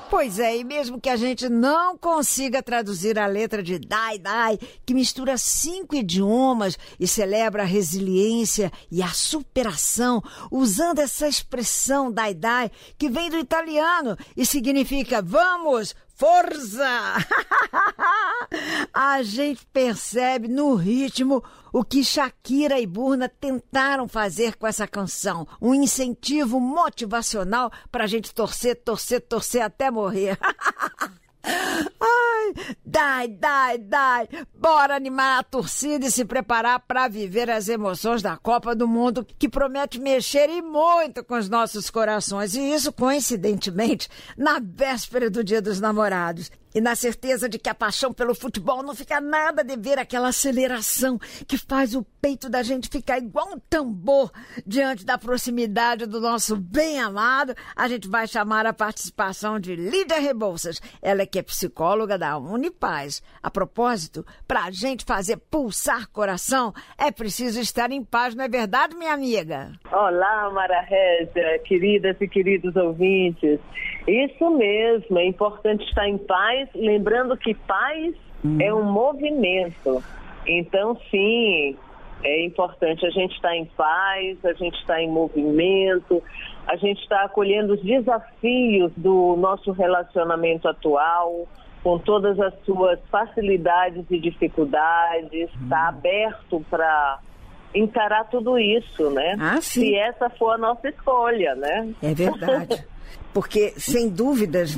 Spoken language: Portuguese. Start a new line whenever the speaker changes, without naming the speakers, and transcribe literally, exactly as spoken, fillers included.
Pois é, e mesmo que a gente não consiga traduzir a letra de Dai Dai, que mistura cinco idiomas e celebra a resiliência e a superação, usando essa expressão Dai Dai, que vem do italiano e significa vamos, força! A gente percebe no ritmo o que Shakira e Burna tentaram fazer com essa canção. Um incentivo motivacional para a gente torcer, torcer, torcer até morrer. Ai, dai, dai, dai. Bora animar a torcida e se preparar para viver as emoções da Copa do Mundo, que promete mexer e muito com os nossos corações. E isso, coincidentemente, na véspera do Dia dos Namorados. E na certeza de que a paixão pelo futebol não fica nada de ver aquela aceleração que faz o peito da gente ficar igual um tambor diante da proximidade do nosso bem-amado, a gente vai chamar a participação de Lídia Rebouças. Ela é que é psicóloga da Unipaz. A propósito, para a gente fazer pulsar coração, é preciso estar em paz, não é verdade, minha amiga?
Olá, Mara Régia, queridas e queridos ouvintes. Isso mesmo, é importante estar em paz, lembrando que paz hum. é um movimento. Então, sim, é importante a gente estar em paz, a gente estar em movimento, a gente está acolhendo os desafios do nosso relacionamento atual, com todas as suas facilidades e dificuldades, está hum. aberto para encarar tudo isso, né?
Ah, sim.
Se essa for a nossa escolha, né?
É verdade. Porque, sem dúvidas,